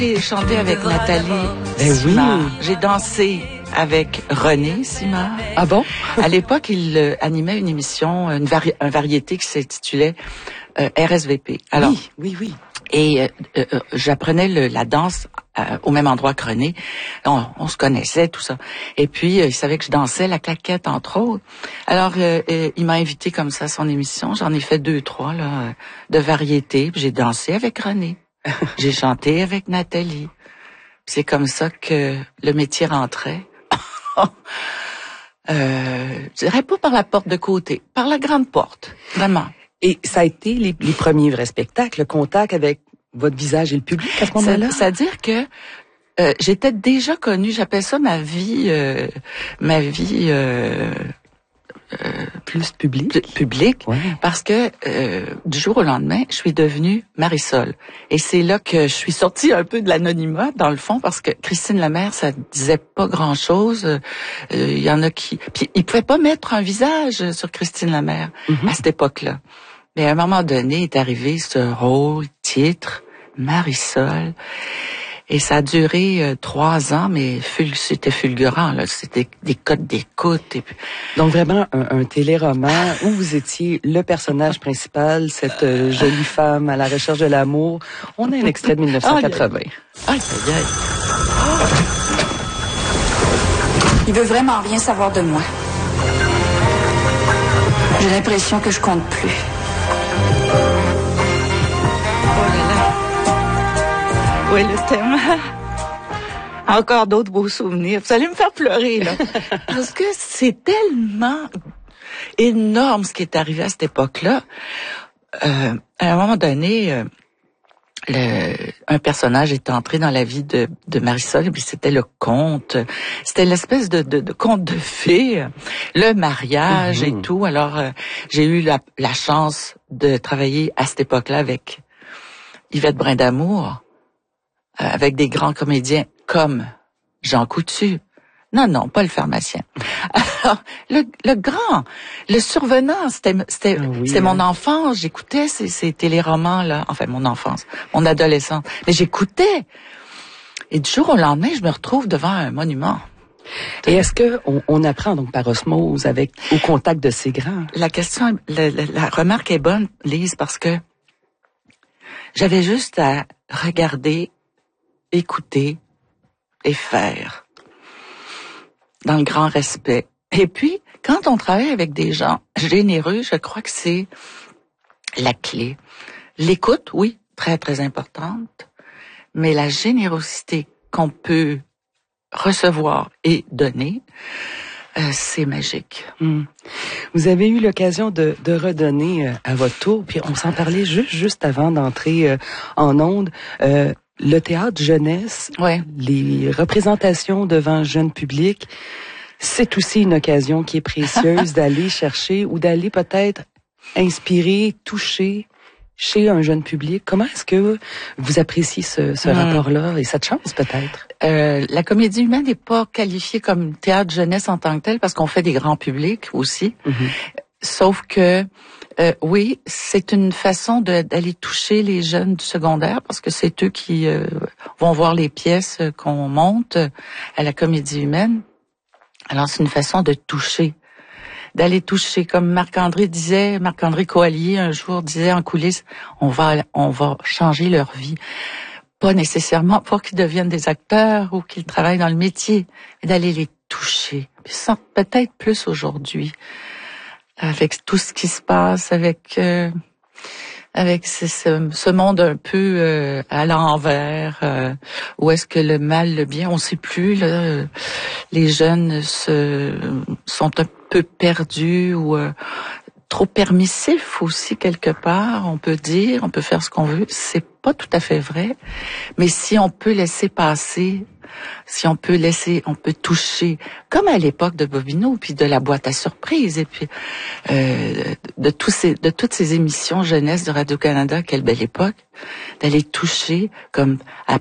J'ai chanté avec Nathalie Ben Simard. oui. J'ai dansé avec René Simard. Ah bon? À l'époque, il animait une émission, un variété qui s'intitulait RSVP. Alors, Oui. et j'apprenais la danse au même endroit que René. On se connaissait, tout ça. Et puis, il savait que je dansais la claquette, entre autres. Alors, il m'a invité comme ça à son émission. J'en ai fait 2, 3 là, de variété. Puis j'ai dansé avec René. J'ai chanté avec Nathalie. C'est comme ça que le métier rentrait. Je dirais pas par la porte de côté, par la grande porte, vraiment. Et ça a été les premiers vrais spectacles, le contact avec votre visage et le public à ce moment-là? C'est-à-dire que j'étais déjà connue, j'appelle ça ma vie plus public. publique, Ouais. parce que du jour au lendemain, je suis devenue Marisol. Et c'est là que je suis sortie un peu de l'anonymat, dans le fond, parce que Christine Lemère, ça disait pas grand-chose. Il y en a qui... Puis ils pouvaient pas mettre un visage sur Christine Lemère à cette époque-là. Mais à un moment donné, est arrivé ce rôle, titre, Marisol. Et ça a duré 3 ans, mais c'était fulgurant, là. C'était des codes d'écoute. Et puis... Donc vraiment un téléroman où vous étiez le personnage principal, cette jolie femme à la recherche de l'amour. On a un extrait de 1980. Aïe. Il veut vraiment rien savoir de moi. J'ai l'impression que je compte plus. Oh là là. Oui, le thème. Encore d'autres beaux souvenirs. Vous allez me faire pleurer, là. Parce que c'est tellement énorme ce qui est arrivé à cette époque-là. À un moment donné, un personnage est entré dans la vie de Marisol, et puis c'était le conte. C'était l'espèce de conte de fées, le mariage et tout. Alors, j'ai eu la chance de travailler à cette époque-là avec Yvette Brindamour, avec des grands comédiens comme Jean Coutu. Non, pas le pharmacien. Alors, le survenant, c'était mon enfance. J'écoutais ces téléromans-là. Enfin, mon enfance, mon adolescence. Mais j'écoutais. Et du jour au lendemain, je me retrouve devant un monument. Et est-ce que on apprend donc par osmose au contact de ces grands? La remarque est bonne, Lise, parce que j'avais juste à regarder, écouter et faire. Dans le grand respect. Et puis, quand on travaille avec des gens généreux, je crois que c'est la clé. L'écoute, oui, très, très importante, mais la générosité qu'on peut recevoir et donner, c'est magique. Vous avez eu l'occasion de redonner à votre tour, puis on s'en parlait juste avant d'entrer en ondes. Le théâtre jeunesse, ouais. Les représentations devant jeune public, c'est aussi une occasion qui est précieuse d'aller chercher ou d'aller peut-être inspirer, toucher chez un jeune public. Comment est-ce que vous appréciez ce rapport-là et cette chance peut-être? La comédie humaine n'est pas qualifiée comme théâtre jeunesse en tant que tel parce qu'on fait des grands publics aussi. Sauf que oui, c'est une façon d'aller toucher les jeunes du secondaire parce que c'est eux qui vont voir les pièces qu'on monte à la comédie humaine. Alors c'est une façon de toucher, d'aller toucher comme Marc-André Coallier un jour disait en coulisses, on va changer leur vie. Pas nécessairement pour qu'ils deviennent des acteurs ou qu'ils travaillent dans le métier, mais d'aller les toucher. Puis ça, peut-être plus aujourd'hui. Avec tout ce qui se passe, avec ce monde un peu à l'envers, où est-ce que le mal, le bien, on sait plus. Là, les jeunes sont un peu perdus ou trop permissifs aussi quelque part. On peut dire, on peut faire ce qu'on veut. C'est pas tout à fait vrai, mais si on peut laisser passer. Si on peut toucher, comme à l'époque de Bobino, puis de la boîte à surprise, et puis de toutes ces émissions jeunesse de Radio-Canada, quelle belle époque, d'aller toucher, comme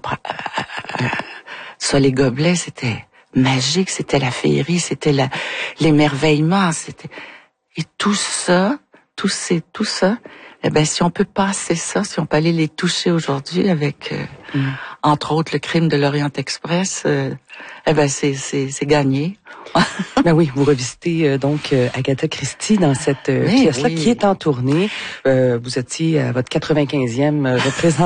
ça, les gobelets, c'était magique, c'était la féerie, c'était l'émerveillement, et tout ça, Eh ben, si on peut passer ça, si on peut aller les toucher aujourd'hui avec, entre autres, le crime de l'Orient Express, eh ben, c'est gagné. Ben oui, vous revisitez donc Agatha Christie dans cette pièce-là qui est en tournée. Vous étiez à votre 95e représentation.